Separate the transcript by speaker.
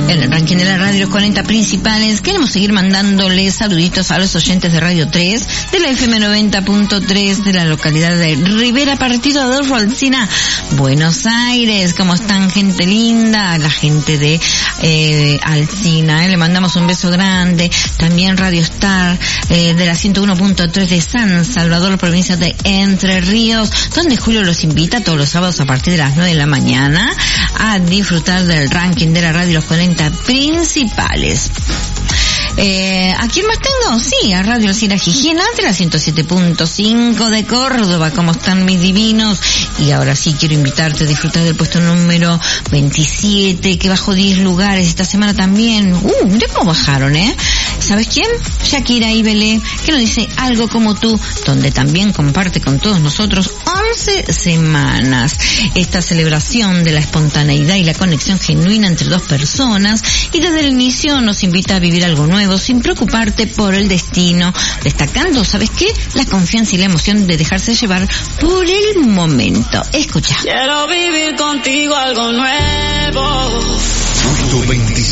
Speaker 1: En el ranking de la radio, los 40 principales, queremos seguir mandándoles saluditos a los oyentes de Radio 3, de la FM 90.3, de la localidad de Rivera, partido Adolfo Alsina, Buenos Aires. ¿Cómo están, gente linda? La gente de Alsina, le mandamos un beso grande. También Radio Star, de la 101.3 de San Salvador, provincia de Entre Ríos, donde Julio los invita todos los sábados a partir de las 9 de la mañana a disfrutar del ranking de la radio, los 40 principales. ¿A quién más tengo? Sí, a Radio Alsina Gijena, de la 107.5 de Córdoba. ¿Cómo están, mis divinos? Y ahora sí quiero invitarte a disfrutar del puesto número 27, que bajó 10 lugares esta semana también. Mira cómo bajaron, ¿Sabes quién? Shakira y Belé, que nos dice Algo como tú, donde también comparte con todos nosotros 11 semanas. Esta celebración de la espontaneidad y la conexión genuina entre dos personas, y desde el inicio nos invita a vivir algo nuevo sin preocuparte por el destino, destacando, ¿sabes qué? La confianza y la emoción de dejarse llevar por el momento. Escucha.
Speaker 2: Quiero vivir contigo algo nuevo.